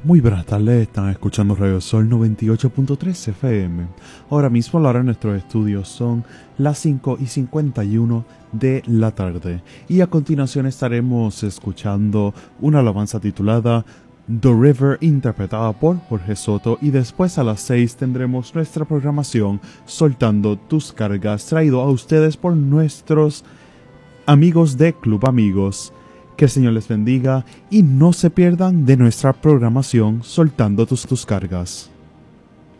Muy buenas tardes, están escuchando Radio Sol 98.3 FM. Ahora mismo la hora en nuestros estudios son las 5:51 de la tarde. Y a continuación estaremos escuchando una alabanza titulada The River, interpretada por Jorge Soto. Y después a las 6 tendremos nuestra programación Soltando tus cargas, traído a ustedes por nuestros amigos de Club Amigos. Que el Señor les bendiga y no se pierdan de nuestra programación Soltando tus cargas.